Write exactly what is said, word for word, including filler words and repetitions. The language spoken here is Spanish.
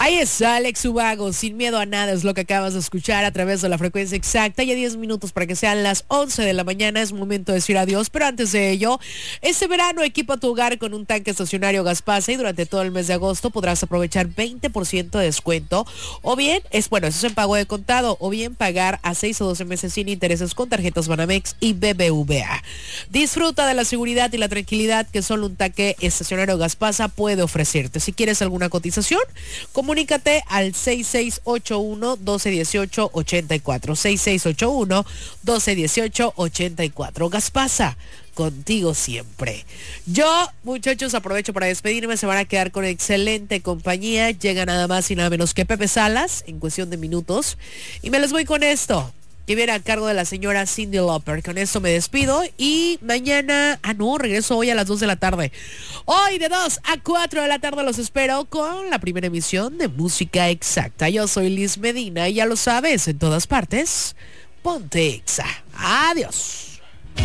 Ahí está Alex Ubago, Sin Miedo a Nada, es lo que acabas de escuchar a través de la frecuencia exacta. Ya diez minutos para que sean las once de la mañana, es momento de decir adiós, pero antes de ello, este verano equipa tu hogar con un tanque estacionario Gaspasa y durante todo el mes de agosto podrás aprovechar veinte por ciento de descuento, o bien, es bueno, eso es en pago de contado, o bien pagar a seis o doce meses sin intereses con tarjetas Banamex y B B V A. Disfruta de la seguridad y la tranquilidad que solo un tanque estacionario Gaspasa puede ofrecerte. Si quieres alguna cotización, comunícate al seis seis ocho uno, uno dos uno ocho, ocho cuatro, seis seis ocho uno, uno dos uno ocho, ocho cuatro. Gaspasa, contigo siempre. Yo, muchachos, aprovecho para despedirme. Se van a quedar con excelente compañía. Llega nada más y nada menos que Pepe Salas en cuestión de minutos. Y me les voy con esto, que viene a cargo de la señora Cyndi Lauper. Con esto me despido y mañana, ah no, regreso hoy a las dos de la tarde. Hoy de dos a cuatro de la tarde los espero con la primera emisión de Música Exacta. Yo soy Liz Medina y ya lo sabes, en todas partes, ponte Exa. Adiós.